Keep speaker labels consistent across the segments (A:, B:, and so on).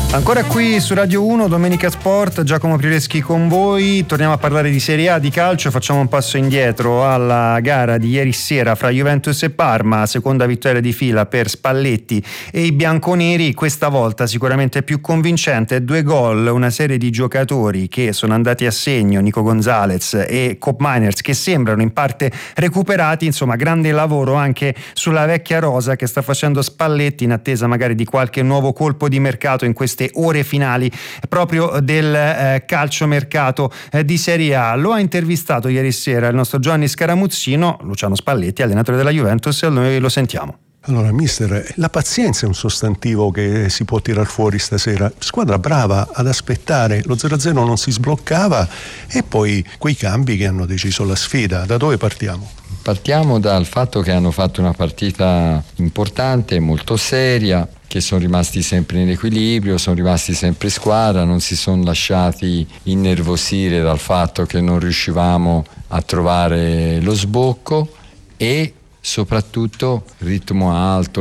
A: Ancora qui su Radio 1, Domenica Sport, Giacomo Prioleschi con voi. Torniamo a parlare di Serie A, di calcio. Facciamo un passo indietro alla gara di ieri sera fra Juventus e Parma, seconda vittoria di fila per Spalletti e i bianconeri. Questa volta sicuramente più convincente, 2 gol, una serie di giocatori che sono andati a segno, Nico Gonzalez e Koopmeiners, che sembrano in parte recuperati. Insomma, grande lavoro anche sulla vecchia rosa che sta facendo Spalletti, in attesa magari di qualche nuovo colpo di mercato in queste ore finali proprio del calciomercato di Serie A. Lo ha intervistato ieri sera il nostro Giovanni Scaramuzzino, Luciano Spalletti, allenatore della Juventus, e noi lo sentiamo.
B: Allora, mister, la pazienza è un sostantivo che si può tirar fuori stasera. Squadra brava ad aspettare, lo 0-0 non si sbloccava e poi quei cambi che hanno deciso la sfida. Da dove partiamo?
C: Partiamo dal fatto che hanno fatto una partita importante, molto seria, che sono rimasti sempre in equilibrio, sono rimasti sempre squadra, non si sono lasciati innervosire dal fatto che non riuscivamo a trovare lo sbocco e soprattutto ritmo alto,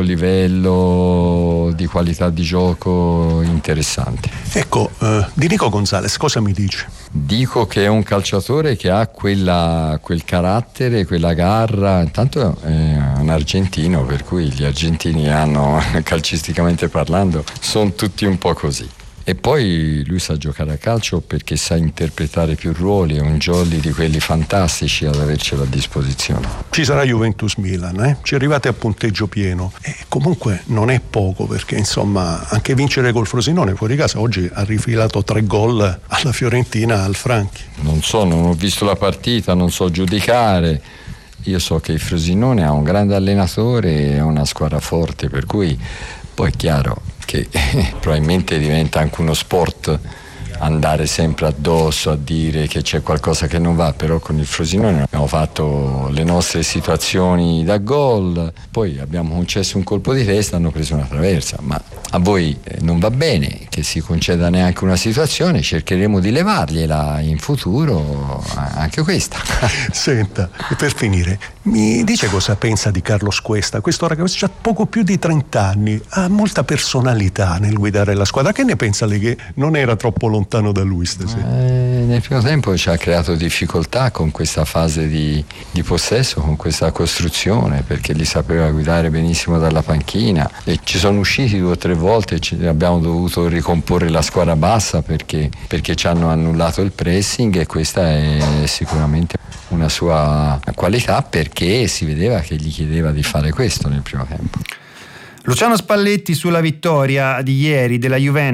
C: livello di qualità di gioco interessante.
B: Ecco, di Nico Gonzalez cosa mi dici?
C: Dico che è un calciatore che ha quel carattere, quella garra. Intanto è un argentino, per cui gli argentini hanno, calcisticamente parlando, sono tutti un po' così. E poi lui sa giocare a calcio perché sa interpretare più ruoli, è un jolly di quelli fantastici ad avercelo a disposizione.
B: Ci sarà Juventus-Milan, Ci arrivate a punteggio pieno e comunque non è poco, perché insomma anche vincere col Frosinone fuori casa oggi ha rifilato 3 gol alla Fiorentina al Franchi.
C: Non ho visto la partita, non so giudicare. Io so che il Frosinone ha un grande allenatore e una squadra forte, per cui poi è chiaro che probabilmente diventa anche uno sport andare sempre addosso a dire che c'è qualcosa che non va, però con il Frosinone abbiamo fatto le nostre situazioni da gol, poi abbiamo concesso un colpo di testa, hanno preso una traversa, ma a voi non va bene che si conceda neanche una situazione, cercheremo di levargliela in futuro anche questa.
B: Senta, e per finire, mi dice cosa pensa di Carlos Cuesta? Questo ragazzo ha poco più di 30 anni, ha molta personalità nel guidare la squadra. Che ne pensa lei, che non era troppo lontano da lui stasera?
C: Nel primo tempo ci ha creato difficoltà con questa fase di possesso, con questa costruzione, perché li sapeva guidare benissimo dalla panchina e ci sono usciti 2 o 3 volte, abbiamo dovuto ricomporre la squadra bassa perché ci hanno annullato il pressing, e questa è sicuramente una sua qualità, perché si vedeva che gli chiedeva di fare questo nel primo tempo.
A: Luciano Spalletti sulla vittoria di ieri della Juventus